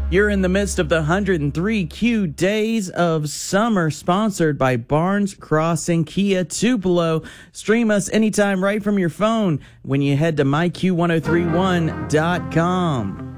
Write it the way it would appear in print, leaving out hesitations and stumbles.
You're in the midst of the 103 Days of Summer, sponsored by Barnes Crossing Kia Tupelo. Stream us anytime right from your phone when you head to myq1031.com.